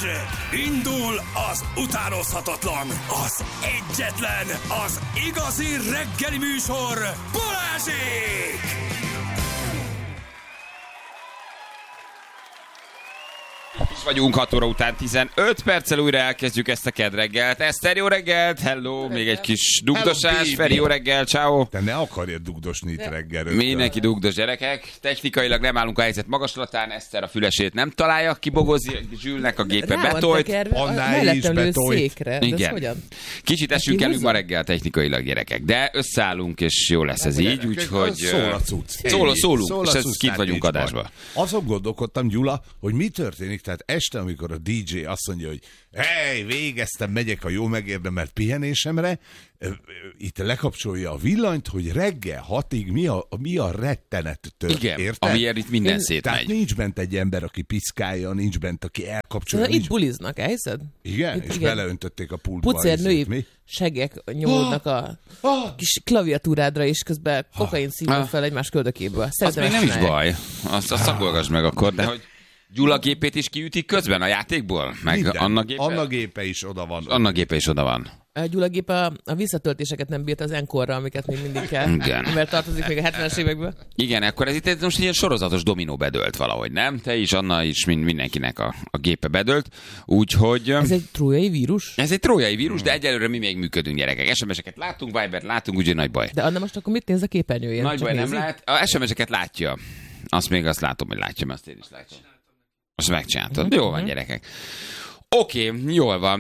Indul az utánozhatatlan, az egyetlen, az igazi reggeli műsor, Balázsék! Is vagyunk 6 óra után 15 perccel újra elkezdjük ezt a kedreggelt. Eszter, jó reggelt, hello, még egy kis dugdosás, Feri, jó reggel, ciao. Te ne akarjad dugdosni itt reggel. Mindenki dugdos, gyerekek. Technikailag nem állunk a helyzet magaslatán, Eszter a fülesét nem találja, kibogozi, Zsülnek a gépe betolt. Annál is betolt. Igen. Kicsit esünk elünk ma reggel technikailag, gyerekek, de összeállunk, és jó lesz ez így, úgyhogy... Szól a cucc. Szólunk, és kint vagyunk adásba. Azon gondolkodtam, Gyula, hogy mi történik, tehát este, amikor a DJ azt mondja, hogy hey, végeztem, megyek a jó megérdemelt pihenésemre, itt lekapcsolja a villanyt, hogy reggel 6-ig mi a rettenet tört, igen, érted? amiért itt minden szétmegy. Tehát nincs bent egy ember, aki piszkálja, nincs bent, aki elkapcsolja. Itt buliznak, elhiszed? Igen, és igen. beleöntötték a pultba. Pucér-női segek nyomódnak a kis klaviatúrádra, és közben kokain szívnak fel egymás köldökéből. Az még nem is baj. Azt szagolgass meg akkor, de hogy Gyula gépét is kiütik közben a játékból? Meg minden. Anna gépe? Anna gépe is oda van. Anna gépe is oda van. Gyula gép a visszatöltéseket nem bírt az Encore-ra, amiket még mindig kell. Igen. Mert tartozik még a 70-es évekből. Igen, akkor ez itt most ilyen sorozatos dominó bedölt valahogy, nem? Te is, Anna is, mindenkinek a gépe bedölt. Úgyhogy... Ez egy trójai vírus? Ez egy trójai vírus, de egyelőre mi még működünk, gyerekek. SMS-eket látunk, Vibert látunk, úgyhogy nagy baj. De Anna most akkor mit néz a képernyőjén? Nagy baj nem lát. A SMS-eket látja. Azt látom, hogy látja, mert azt én is látom. Azt megcsináltad. Jó van, gyerekek. Oké, jól van.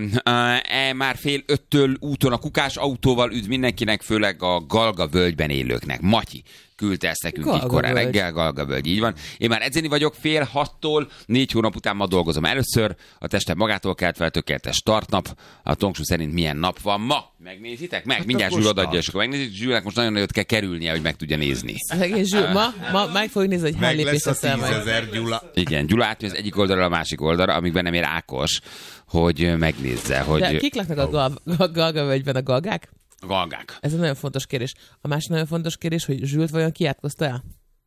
Már 4:30 úton a Kukás autóval üdv mindenkinek, főleg a Galga völgyben élőknek. Matyi küldte ezt nekünk így korán reggel, Galga völgy, így van. Én már edzeni vagyok 5:30-tól, 4 hónap után ma dolgozom először. A testem magától kelt fel, tökéletes startnap. A Tongsú szerint milyen nap van ma? Megnézitek? Meg, mindjárt Zsül odaadja, és akkor megnézik. Zsülnek most nagyon nagyot kell kerülnie, hogy meg tudja nézni. Zsül, ma meg fogjuk nézni, hogy hány lépés teszel majd. Gyula. Igen, Gyula átmegy az egyik oldalra a másik oldalra, amíg nem ér Ákos, hogy megnézze, hogy... De kik laknak a Galga völgyben, a galgák? A galgák. Ez egy nagyon fontos kérdés. A másik nagyon fontos kérdés, hogy Zsült vajon kiátkozta el?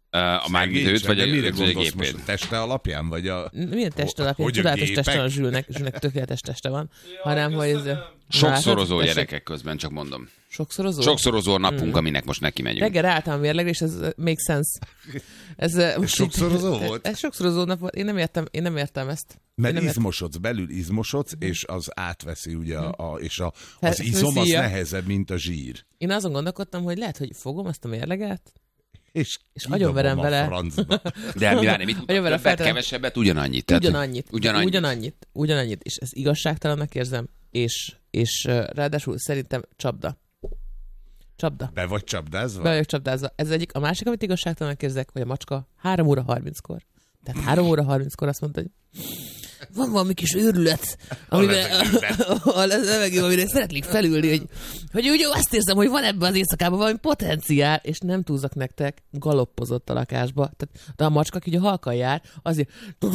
A mármint őt, vagy a gépét? Most a teste alapján, vagy a... Milyen teste alapján? Csodálatos teste van Zsülnek tökéletes teste van. Hanem, hogy ez... Sokszorozó gyerekek közben, csak mondom. Sokszorozó? Sokszorozó napunk, aminek most neki megyünk. Reggel álltam a mérlegre, és ez make sense. Ez sokszorozó volt? Ez sokszorozó nap volt. Én nem értem ezt. Mert izmosodsz, belül izmosodsz, és az átveszi, ugye, és az izom az nehezebb, mint a zsír. Én azon gondolkodtam, hogy lehet, hogy fogom ezt a mérleget, és agyonverem vele. De mi várni, mit többet, kevesebbet, ugyanannyit. Ugyanannyit. És ez igazságtalannak érzem, és ráadásul szerintem csapda. Be vagy csapdázva? Be vagyok csapdázva. Ez egyik. A másik, amit igazságtalannak érzek, hogy a macska 3 óra 30-kor. Tehát 3 óra 30-kor azt mondta, hogy van valami kis őrület, amiben a levegő, amire szeretnék felülni, hogy úgy azt érzem, hogy van ebben az éjszakában valami potenciál, és nem túlzak nektek, galoppozott a lakásba. Tehát, de a macska, aki ugye halkan jár, azért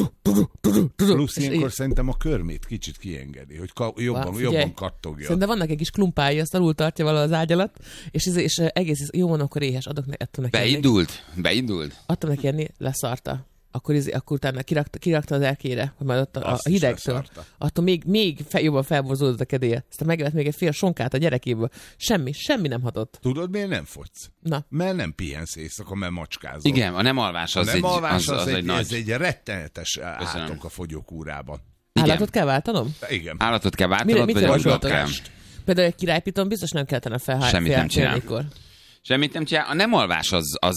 plusz ilyenkor szerintem a körmét kicsit kiengedi, hogy jobban kattogja. Szerintem vannak egy kis klumpái, azt alul tartja valahol az ágy alatt, és egész jó van, akkor éhes, adok neki. Beindult. Adtam neki enni, leszarta. Akkor utána kirakta az erkére, hogy majd ott a hidegtől. Attól még jobban felborzódott a kedélye. Aztán megevett még egy fél sonkát a gyerekéből. Semmi nem hatott. Tudod, miért nem fogysz? Na. Mert nem pihensz éjszaka, mert macskázol. Igen, a nem alvás az ez egy rettenetes átok a fogyókúrában. Állatot kell váltanom? Igen. Állatot kell váltanod, vagy a lakást? Például egy királypiton biztos nem kellene Semmit nem csinál. Semmit nem csinál. A nem alvás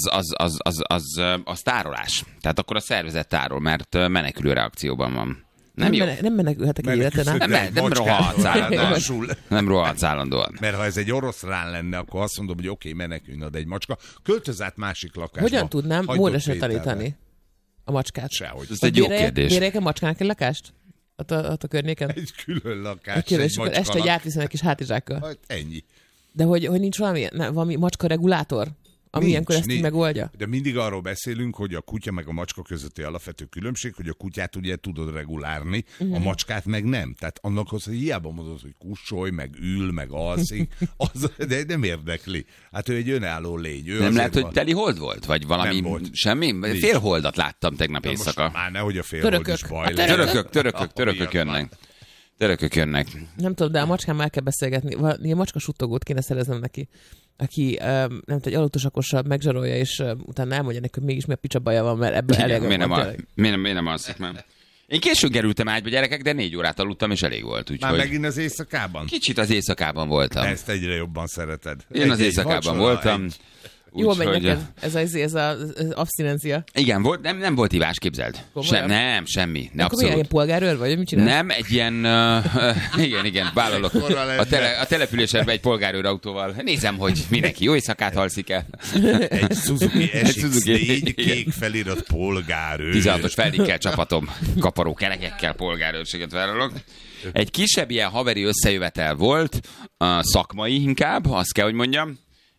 az tárolás. Tehát akkor a szervezet tárol, mert menekülő reakcióban van. Nem menekülhetek egy életen át. Nem rohadsz állandóan. Mert ha ez egy oroszlán lenne, akkor azt mondom, hogy oké, menekülne, de egy macska költöz át másik lakásba. Hogyan tudnám módosra tanítani a macskát? Sehogy. Ez egy jó kérdés. Bérjek a macskának egy lakást? Ott a környéken? Egy külön lakás. És akkor este egy átviszem egy kis hátizsákkal. Ennyi. De hogy nincs valami macska regulátor? ami ilyenkor ezt így megoldja? De mindig arról beszélünk, hogy a kutya meg a macska közötti alapvető különbség, hogy a kutyát ugye tudod regulárni, a macskát meg nem. Tehát annak hogy hiába mondod, hogy kussolj, meg ül, meg alszik, de nem érdekli. Hát ő egy önálló lény. Nem lehet, hogy teli hold volt? Vagy valami volt. Semmi? Félholdat láttam tegnap éjszaka. Már nehogy a félhold is baj legyen. Törökök jönnek. Törökök jönnek. Nem tudom, de a macskám el kell beszélgetni. Ilyen macska suttogót kéne szereznem neki, aki nem tudom, egy aludtosakossal megzsarolja, és utána elmondja neki, hogy mégis mi a picsa baja van, mert ebből elég Miért nem alszik már? Én későn kerültem ágyba, gyerekek, de 4 órát aludtam, és elég volt. Úgyhogy... Már megint az éjszakában? Kicsit az éjszakában voltam. Ezt egyre jobban szereted. Én az éjszakában voltam. Jól megy neked ez az abszinencia. Igen, nem volt ivás, képzeld. Nem, semmi. Akkor ilyen polgárőr vagy? Mit csinálsz? Nem, egy ilyen... igen, vállalok. A településen egy polgárőr autóval. Nézem, hogy mindenki jó éjszakát alszik el. Egy Suzuki SX4 kék felirat polgárőr. 16-os feldikkel csapatom, kaparó kerekekkel polgárőrséget vállalok. Egy kisebb ilyen haveri összejövetel volt, szakmai inkább, azt kell, hogy mondjam.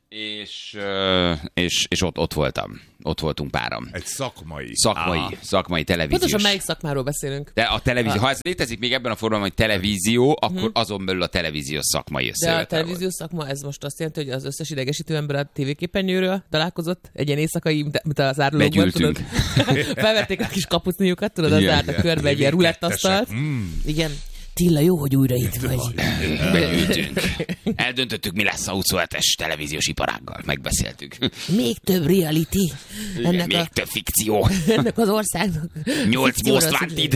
És ott voltam. Ott voltunk páram. Egy szakmai televíziós. Pontosan melyik szakmáról beszélünk? De a televízió, ha ez létezik még ebben a formában, hogy televízió, akkor azon belül a televíziós szakmai összejövetel. De a televíziós szakma, ez most azt jelenti, hogy az összes idegesítő ember a tévéképernyőről találkozott? Egy ilyen éjszakai, mint az árulókban, tudod? Felvették a kis kapucniukat, tudod, az állt a körbe egy ilyen rulettasztalt. Igen. Tilla, jó, hogy újra itt vagy. Beültünk. Eldöntöttük, mi lesz a 27-es televíziós iparággal. Megbeszéltük. Még több reality. Több fikció. Ennek az országnak. 8 most wanted.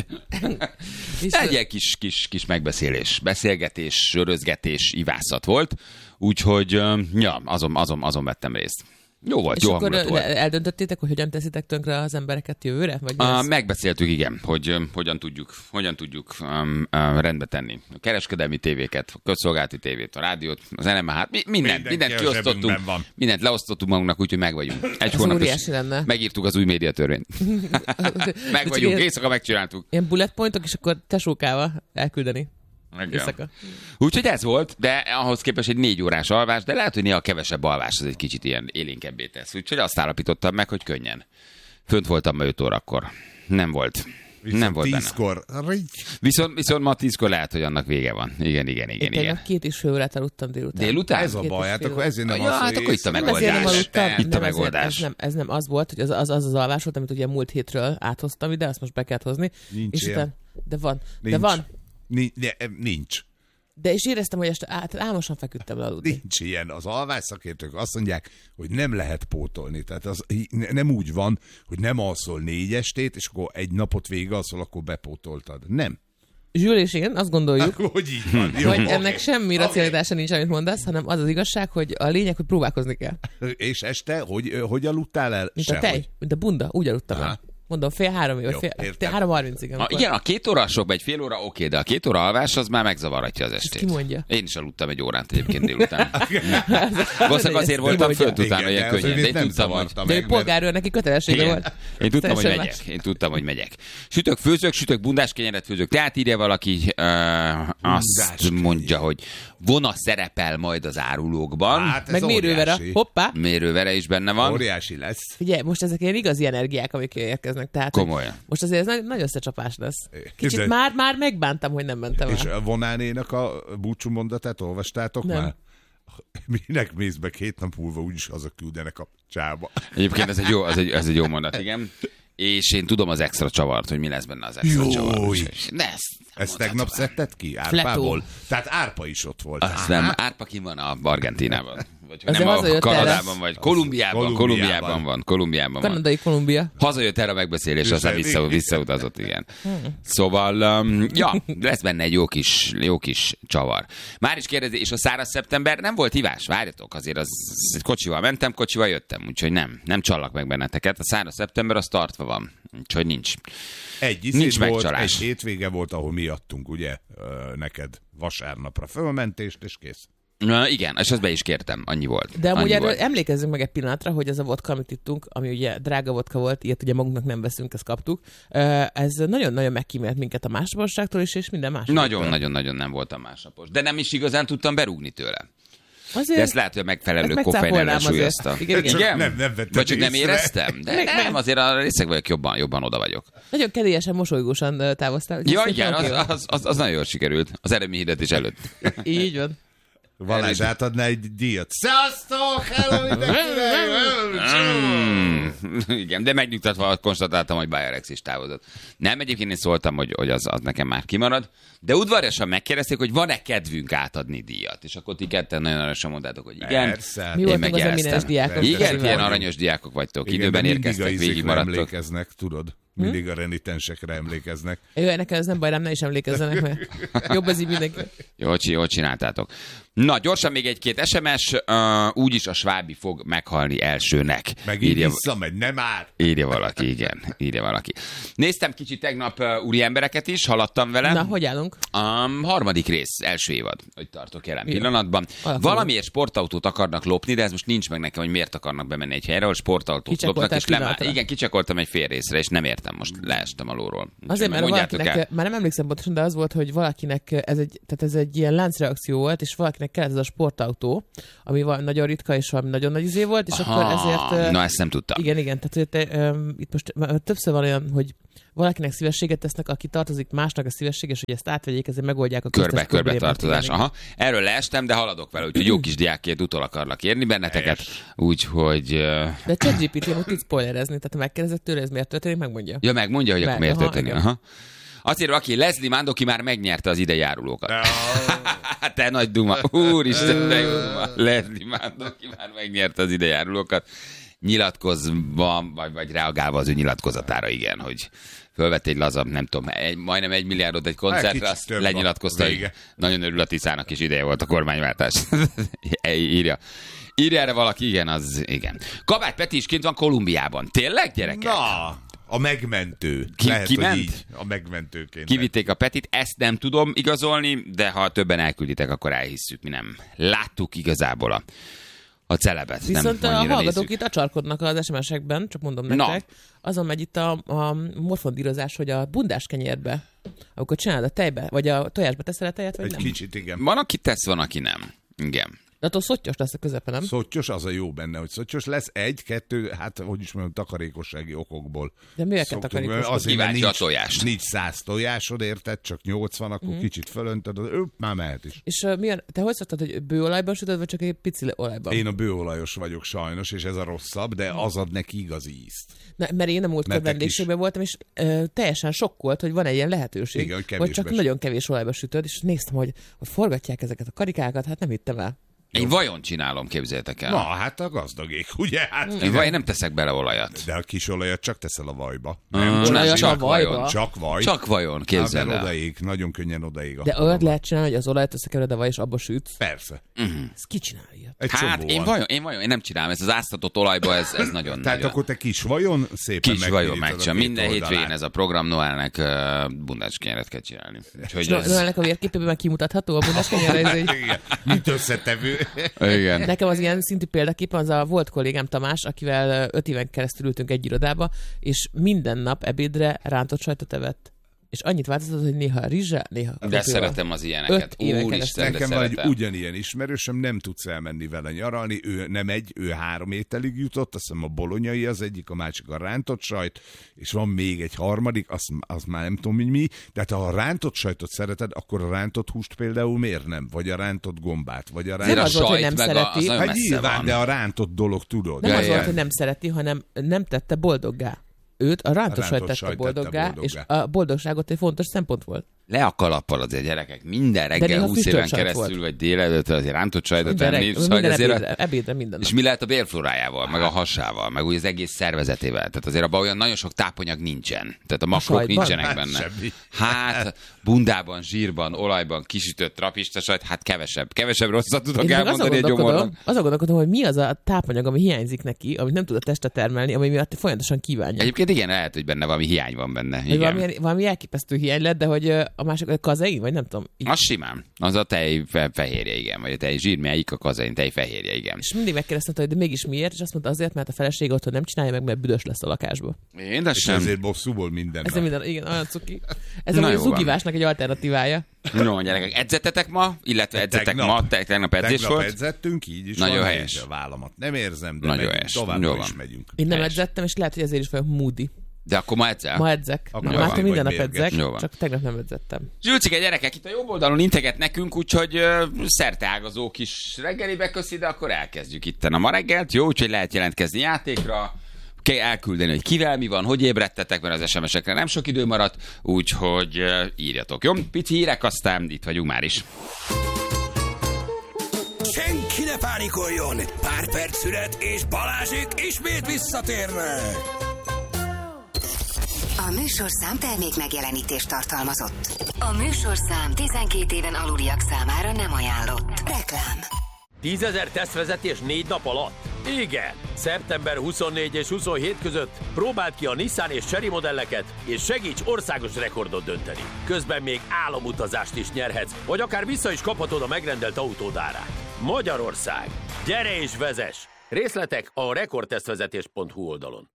Egy ilyen kis megbeszélés, beszélgetés, sörözgetés, ivászat volt. Úgyhogy, ja, azon vettem részt. Jó volt, jó hangulat volt. Eldöntöttétek, hogy hogyan teszitek tönkre az embereket jövőre? Vagy megbeszéltük, igen, hogy hogyan tudjuk rendbe tenni. A kereskedelmi tévéket, a közszolgálati tévét, a rádiót, az NMH-t, mindent kiosztottunk, mindent leosztottunk magunknak, úgyhogy megvagyunk. Egy hónapos megírtuk az új médiatörvényt. Megvagyunk, éjszaka megcsináltuk. Ilyen bullet pointok, és akkor tesókával elküldeni. Úgyhogy ez volt, de ahhoz képest egy 4 órás alvás, de lehet, hogy néha kevesebb alvás az egy kicsit ilyen élénkebbé tesz. Úgyhogy azt állapítottam meg, hogy könnyen. Fönt voltam ma 5 órakor. Nem volt. Nem volt 10-kor. Viszont ma 10-kor lehet, hogy annak vége van. Igen. Én 2,5 órát aludtam délután. Ez a baj, hát akkor ezért nem az, hogy akkor itt a megoldás. Itt a megoldás. Ez nem az volt, hogy az alvás volt, amit ugye múlt hétről áthoztam ide, azt most be kellett hozni. Nincs ilyen. De van. Nincs. De és éreztem, hogy este álmosan feküdtem le aludni. Nincs ilyen. Az alvásszakértők azt mondják, hogy nem lehet pótolni. Tehát az nem úgy van, hogy nem alszol 4 estét, és akkor egy napot végigalszol, akkor bepótoltad. Nem. Zsül és én azt gondoljuk, hogy így van. Jó, hogy ennek semmi racionalitása nincs, amit mondasz, hanem az igazság, hogy a lényeg, hogy próbálkozni kell. És este, hogy aludtál el? Mint a tej, mint a bunda, úgy aludtam el. Mondom, 2:30, vagy 3:30-ig. Igen, a 2 óra sok, egy fél óra oké, de a 2 óra alvás az már megzavaratja az estét. Ki mondja? Én is aludtam egy órát egyébként délután. Valószínűleg azért voltam fönt utána ilyen könnyen, de én tudtam, hogy... De egy polgárőr neki kötelessége volt. Én tudtam, hogy megyek. Sütök, bundás kenyeret főzök. Tehát írja valaki, azt mondja, hogy vona szerepel majd az árulókban. Hát meg mérővere. Hoppá. Mérővere is benne van. Óriási lesz. Figyelj, most ezek ilyen igazi energiák, amik érkeznek. Tehát, komolyan. Most azért ez nagy összecsapás lesz. Kicsit már megbántam, hogy nem mentem el. És a Vonánénak a búcsú mondatát olvastátok nem. Már? Minek mész be 2 nap múlva, úgyis hazaküldenek a csába. Egyébként ez egy jó mondat, igen. És én tudom az extra csavart, hogy mi lesz benne az extra csavar. Ezt tegnap szedted ki? Árpából? Tehát Árpa is ott volt. Azt nem, Árpa ki van a Argentínában. Vagy nem a Kanadában, vagy Kolumbiában van. Kanadai Kolumbia. Hazajött erre a megbeszélés, aztán visszautazott, igen. Szóval, lesz benne egy jó kis csavar. Már is kérdezi, és a száraz szeptember nem volt hívás, várjatok, azért az kocsival mentem, kocsival jöttem, úgyhogy nem csallak meg benneteket. A száraz szeptember az tartva van, úgyhogy nincs megcsalás. Egy hétvége volt, ahol mi adtunk, ugye, neked vasárnapra fölmentést, és kész. Igen, és ezt be is kértem, annyi volt. De amúgy erről emlékezzünk meg egy pillanatra, hogy ez a vodka, amit ittunk, ami ugye drága vodka volt, ilyet ugye magunknak nem veszünk, ezt kaptuk, ez nagyon-nagyon megkímélt minket a másnaposságtól is, és minden másnapos. Nagyon-nagyon nem voltam másnapos. De nem is igazán tudtam berúgni tőle. De ezt lehet, hogy a megfelelő koffein ellensúlyozta. Igen? Nem Vagy csak nem éreztem? De nem, azért a részeg vagyok, jobban oda vagyok. Nagyon kedélyesen, mosolygósan távoztál. Ja, igen, az nagyon jól sikerült. Az eredményhirdetés előtt. Így van. Valás átadná egy díjat. Szasztok! Hello, Igen, de megnyugtatva konstatáltam, hogy Bayerex is távozott. Nem, egyébként én szóltam, hogy az nekem már kimarad, de udvariasan megkérdezték, hogy van-e kedvünk átadni díjat. És akkor ti ketten nagyon aranyosan mondtátok, hogy igen. Persze. Mi voltunk az eminens diákok. Igen, ilyen aranyos diákok vagytok. Időben érkeztek, végig maradtok. Emlékeznek, tudod? Mindig a renitensekre emlékeznek. Jó, nekem ez nem baj, ne is emlékezzenek, mert jobb ez így mindenki. Jól csináltátok. Na, gyorsan még egy-két SMS, úgyis a Svábi fog meghalni elsőnek. Megint visszamegy, nem áll. Írja valaki, igen. Írja valaki. Néztem kicsit tegnap úri embereket is, haladtam vele. Na, hogy állunk? Harmadik rész, első évad, hogy tartok jelen pillanatban. Valamiért sportautót akarnak lopni, de ez most nincs meg nekem, hogy miért akarnak bemenni egy helyre, ahol sportautót lopnak, és igen, kicsakoltam egy fél részre, és nem értem, most leestem alulról. Azért, mert valakinek, már nem emlékszem pontosan, de az volt, hogy valakinek ez egy ilyen láncreakció volt, és valakinek kellett ez a sportautó, ami nagyon ritka, és valami nagyon nagy izé volt, és akkor ezért... Na, ezt nem tudtam. Igen, tehát itt most többször van olyan, hogy valakinek szívességet tesznek, aki tartozik másnak a szívesség, és hogy ezt átvegyék, ezért megoldják a körbe tartozás. Aha. Erről leestem, de haladok vele, úgyhogy jó kis diákként utol akarlak érni benneteket, úgyhogy... De ChatGPT-n úgy tud spoilerezni, tehát ha megkérdezett tőle, ez miért történik, megmondja. Ja, megmondja, hogy akkor miért történik. Aha. Azt írja, aki Leslie Mandoki már megnyerte az idejárulókat. Te nagy duma. Úristen, de jó duma. Leslie Mandoki már megnyerte az idejárulókat. Nyilatkozva, vagy reagálva az ő nyilatkozatára, igen, hogy fölvett egy lazabb, nem tudom, majdnem 1 milliárdot egy koncertre, azt lenyilatkozta, hogy nagyon örül a Tiszának, és ideje volt a kormányváltás. Írja erre valaki, igen. Kabát Peti is kint van Kolumbiában. Tényleg, gyerekek? Na, a megmentő. Kiment? Így, a megmentőként. Kivitték a Petit, ezt nem tudom igazolni, de ha többen elkülditek, akkor elhisszük, mi nem láttuk igazából a celebet. Viszont a hallgatók itt acsarkodnak az SMS-ekben, csak mondom nektek. Azon megy itt a morfondírozás, hogy a bundás kenyérbe, amikor csinálod a tejbe, vagy a tojásba teszel a tejet, vagy egy nem? Kicsit, igen. Van, aki tesz, van, aki nem. Igen. De attól szottyos lesz a közepe, nem? Szottyos, az a jó benne, hogy szottyos lesz. 1-2, hát hogy is mondjam, takarékossági okokból. De mivel kell takarékoskodni? Azért, mert a tojást. Nincs 100 tojásod, érted? Csak 80, akkor kicsit fölöntöd, már mehet is. És te hogy szoktad, hogy bőolajban sütöd, vagy csak egy pici olajban? Én a bőolajos vagyok sajnos, és ez a rosszabb, de az ad neki igazi ízt. Mert én a múltkor vendégségben voltam, és teljesen sokkolt, hogy van egy ilyen lehetőség, igen, hogy csak nagyon kevés olajba sütöd, és néztem, hogy forgatják ezeket a karikákat, hát nem hittem el. Én vajon csinálom, képzeljétek el. Na, hát a gazdagék, ugye? Hát, én nem teszek bele olajat. De a kis olajat csak teszel a vajba. Csak vajon. Csak vaj. Csak vajon, képzeld el. Odaig, nagyon könnyen odaig. De olyat lehet csinálni, hogy az olajat összekevered a vaj, és abba sütsz? Persze. Ez ki csinálja ilyet? Hát én nem csinálom, ez az áztatott olajba, ez nagyon Tehát akkor te kis vajon szépen kis vajon megcsinálom. Minden hétvégén ez a program Noelnek bundácskenyeret kell csinálni. Noelnek a vérképében meg kimutatható a bundácskenyeret? Mint összetevő. Igen. Nekem az ilyen szintű példaképpen az a volt kollégám Tamás, akivel 5 éven keresztül ültünk egy irodába, és minden nap ebédre rántott sajtot evett. És annyit változott, hogy néha rizsel, néha... De szeretem az ilyeneket. Úristen, nekem van egy ugyanilyen ismerősöm, nem tudsz elmenni vele nyaralni, ő nem ő 3 ételig jutott, azt hiszem a bolonyai az egyik, a másik a rántott sajt, és van még egy harmadik, az már nem tudom, hogy mi, tehát ha a rántott sajtot szereted, akkor a rántott húst például miért nem? Vagy a rántott gombát, vagy a rántott... Nem az volt, hogy nem szereti. Hát nyilván, de a rántott dolog tudod. Nem az volt, hogy nem szereti, hanem nem tette boldoggá. Őt a rántott sajt tette boldoggá, és a boldogságot egy fontos szempont volt. Le a kalappal azért, gyerekek, minden reggel 20 éven keresztül, vagy délelőtt azért rántott sajtot tenni. Ebédre minden. És mi lehet a bélflorájával, meg a hasával, meg úgy az egész szervezetével. Tehát azért abban olyan nagyon sok tápanyag nincsen. Tehát a makrok nincsenek benne. Hát bundában, zsírban, olajban kisütött trapista sajt, hát kevesebb rosszat tudok elmondani egy gyomornak. Azon gondolkodom, hogy mi az a tápanyag, ami hiányzik neki, amit nem tud a teste termelni, ami miatt folyamatosan kívánja. Egyébként igen, lehet, hogy benne valami hiány van benne. Valami elképesztő hiány lett, de hogy a másik a kazein, vagy nem tudom. Így. Az simán. Az a tej fehérje, igen. Vagy a tej zsírmelyik a kazein, tej fehérje, igen. És mindig megkérdeztem, hogy de mégis miért? És azt mondta azért, mert a feleség otthon nem csinálja meg, mert büdös lesz a lakásba. És ezért bosszúból minden. Igen, olyan cuki. Ez a zugivásnak egy alternatívája. Jó, gyerekek, edzettetek ma, illetve edzettek ma, tegnap edzés Tegnap volt. edzettünk, így is Nagyon van, helyes. a vállamat nem érzem, de Nagyon megyünk, helyes. továbbra Jó is van. megyünk. Én nem Helyes. edzettem, és lehet, hogy ezért is vagyok moody. De akkor ma edzel? Ma edzek. Akkor jó Már van. minden Vagy nap mérges. edzek, Jó van. csak tegnap nem edzettem. Zsülcike, gyerekek, itt a jobb oldalon integet nekünk, úgyhogy szerteágazó kis reggelibe köszi, de akkor elkezdjük itten a ma reggelt. Jó, úgyhogy lehet jelentkezni játékra, elküldeni, hogy kivel mi van, hogy ébredtetek, mert az SMS-ekre nem sok idő maradt, úgyhogy írjatok. Jó, pici hírek, aztán itt vagyunk már is. Senki ne pánikoljon! Pár perc szünet, és Balázsék ismét visszatérnek! A műsorszám termék megjelenítést tartalmazott. A műsorszám 12 éven aluliak számára nem ajánlott. Reklám. 10 000 tesztvezetés 4 nap alatt? Igen! Szeptember 24 és 27 között próbáld ki a Nissan és Chery modelleket, és segíts országos rekordot dönteni. Közben még álomutazást is nyerhetsz, vagy akár vissza is kaphatod a megrendelt autód árát. Magyarország! Gyere és vezess! Részletek a rekordtesztvezetés.hu oldalon.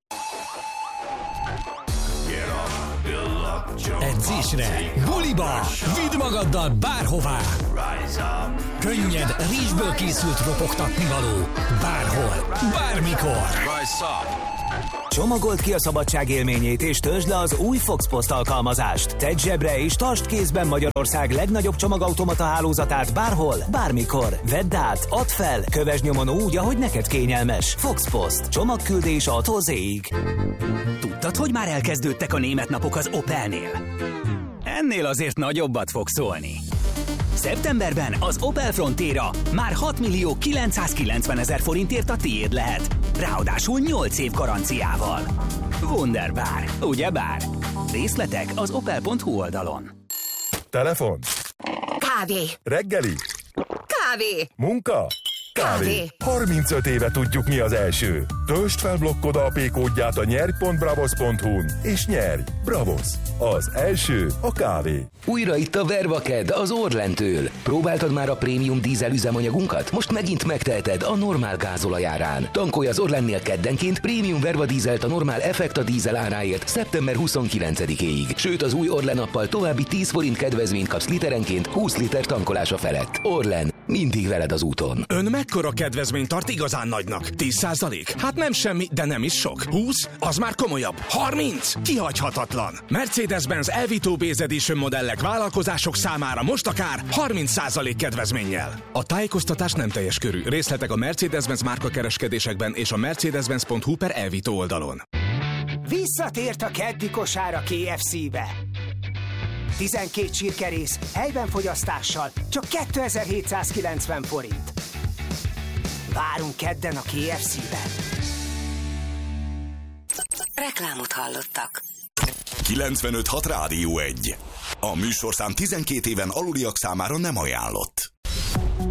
Edzésre, buliba, vidd magaddal bárhová. Könnyed, rizsből készült ropogtatni való. Bárhol, bármikor. Csomagold ki a szabadság élményét és töltsd le az új Fox Post alkalmazást. Tedd zsebre és tartsd kézben Magyarország legnagyobb csomagautomata hálózatát bárhol, bármikor. Vedd át, add fel, kövesd nyomon úgy, ahogy neked kényelmes. Fox Post. Csomagküldés A-tól Z-ig. Tudtad, hogy már elkezdődtek a német napok az Opelnél? Ennél azért nagyobbat fog szólni. Szeptemberben az Opel Frontera már 6.990.000 forintért a tiéd lehet. Ráadásul 8 év garanciával. Wunderbar, ugyebár? Részletek az opel.hu oldalon. Telefon, Kávé. reggeli, Kávé. munka, kávé. 35 éve tudjuk, mi az első. Töltsd fel blokkod AP kódját a nyerj.bravos.hu-n és nyerj! Bravos! Az első a kávé. Újra itt a Vervaked az Orlentől. Próbáltad már a prémium dízel üzemanyagunkat? Most megint megteheted a normál gázolajárán. Tankolj az Orlennél keddenként prémium Verva dízelt a normál Effekta dízel áráért szeptember 29-éig. Sőt, az új Orlen appal további 10 forint kedvezményt kapsz literenként 20 liter tankolása felett. Orlen, mindig veled az úton. Ön mekkora kedvezményt tart igazán nagynak? 10%? Hát nem semmi, de nem is sok. 20? Az már komolyabb. 30? Kihagyhatatlan. Mercedes-Benz Elvito Base Edition modellek vállalkozások számára most akár 30% kedvezménnyel. A tájékoztatás nem teljes körű. Részletek a Mercedes-Benz márkakereskedésekben és a mercedes-benz.hu/Elvito oldalon. Visszatért a keddi kosár a KFC-be. 12 csirkerész, helyben fogyasztással, csak 2790 forint. Várunk kedden a KFC-ben. Reklámot hallottak. 95.6 Rádió 1. A műsorszám 12 éven aluliak számára nem ajánlott.